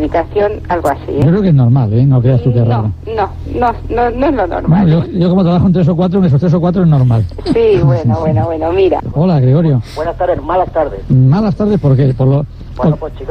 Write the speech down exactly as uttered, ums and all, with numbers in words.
comunicación, algo así. ¿eh? Yo creo que es normal, ¿eh? No creas tú que es raro. No, no, no, no, no es lo normal. Bueno, yo, yo como trabajo en tres o cuatro, en esos tres o cuatro es normal. Sí, bueno, bueno, bueno, mira. Hola, Gregorio. Buenas tardes, malas tardes. Malas tardes, ¿por qué? Por lo... Bueno, pues chicos,